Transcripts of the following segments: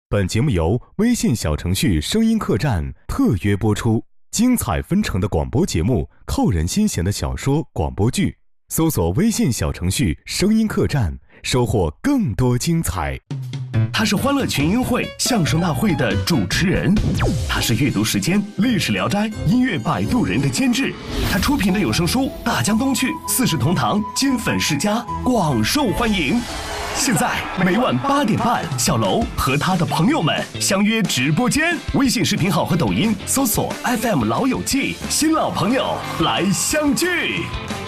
本节目由微信小程序声音客栈特约播出，精彩纷呈的广播节目，扣人心弦的小说广播剧，搜索微信小程序声音客栈，收获更多精彩。 他是欢乐群英会相声大会的主持人，他是阅读时间历史聊斋音乐摆渡人的监制，他出品的有声书《大江东去》四世同堂金粉世家广受欢迎。现在每晚8点半，小楼和他的朋友们相约直播间，微信视频号和抖音搜索 FM 老友记，新老朋友来相聚。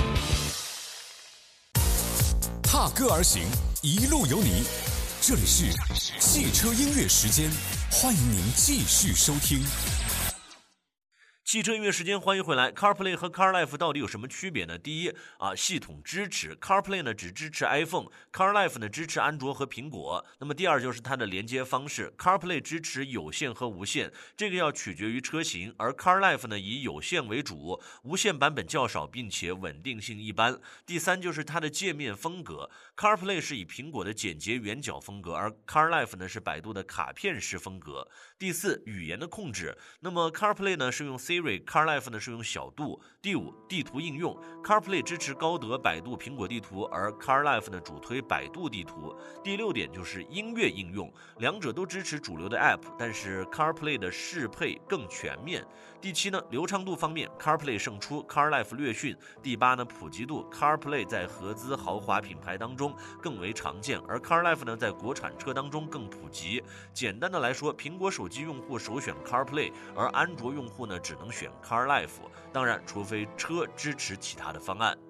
踏歌而行，一路有你。这里是汽车音乐时间，欢迎您继续收听。 汽车音乐时间，欢迎回来。CarPlay 和 CarLife 到底有什么区别呢？第一系统支持 CarPlay 呢只支持 iPhone，CarLife 呢支持安卓和苹果。那么第二就是它的连接方式 ，CarPlay 支持有线和无线，这个要取决于车型，而 CarLife 呢以有线为主，无线版本较少，并且稳定性一般。第三就是它的界面风格 ，CarPlay 是以苹果的简洁圆角风格，而 CarLife 呢是百度的卡片式风格。第四，语言的控制，那么 CarPlay 呢是用 Siri，CarLife 呢是用小度。第五，地图应用 ，CarPlay 支持高德、百度、苹果地图，而 CarLife 呢主推百度地图。第六点就是音乐应用，两者都支持主流的 App， 但是 CarPlay 的适配更全面。第七呢，流畅度方面 ，CarPlay 胜出 ，CarLife 略逊。第八呢，普及度 ，CarPlay 在合资豪华品牌当中更为常见，而 CarLife 呢在国产车当中更普及。简单的来说，苹果手机用户首选 CarPlay， 而安卓用户呢只能选 CarLife。当然，除非车支持其他的方案。